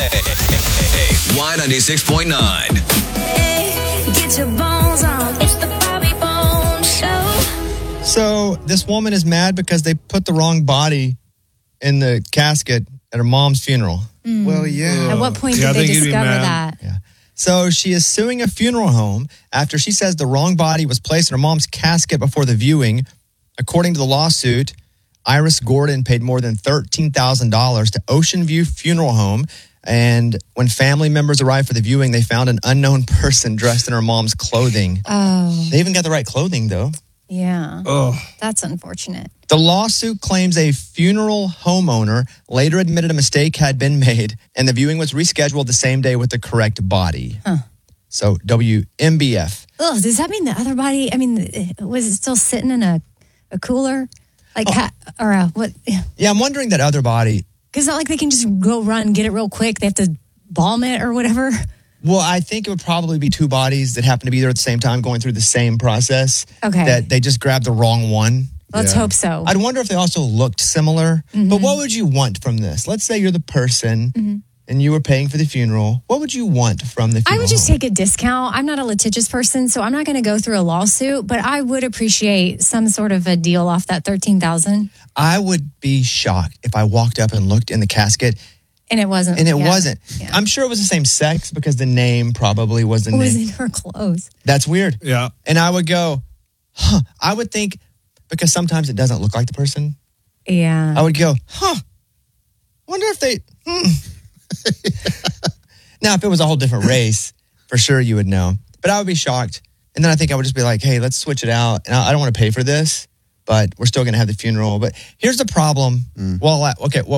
Y96.9. Hey, get your bones on. It's the Bobby Bones Show. So this woman is mad because they put the wrong body in the casket at her mom's funeral. Well, yeah. At what point did they discover that? Yeah. So she is suing a funeral home after she says the wrong body was placed in her mom's casket before the viewing. According to the lawsuit, Iris Gordon paid more than $13,000 to Ocean View Funeral Home. And when family members arrived for the viewing, they found an unknown person dressed in her mom's clothing. Oh, They even got the right clothing, though. yeah. Oh, That's unfortunate. The lawsuit claims a funeral homeowner later admitted a mistake had been made, and the viewing was rescheduled the same day with the correct body. So WMBF. Ugh, does that mean the other body, was it still sitting in a cooler? Like, what? Yeah, I'm wondering that other body. Because it's not like they can just go run and get it real quick. They have to balm it or whatever. Well, I think it would probably be two bodies that happen to be there at the same time going through the same process. Okay. That they just grabbed the wrong one. Let's hope so. I'd wonder if they also looked similar. But what would you want from this? Let's say you're the person and you were paying for the funeral. What would you want from the funeral? I would just home? take a discount. I'm not a litigious person, so I'm not going to go through a lawsuit, but I would appreciate some sort of a deal off that $13,000. I would be shocked if I walked up and looked in the casket And it wasn't. and it yeah. wasn't. Yeah. I'm sure it was the same sex because the name probably was the It was name. in her clothes. That's weird. yeah. And I would go, I would think, because sometimes it doesn't look like the person. Yeah. I would go, wonder if they. Now, if it was a whole different race, for sure you would know. But I would be shocked. And then I think I would just be like, hey, let's switch it out. And I don't want to pay for this, but we're still going to have the funeral. But here's the problem. Well, okay,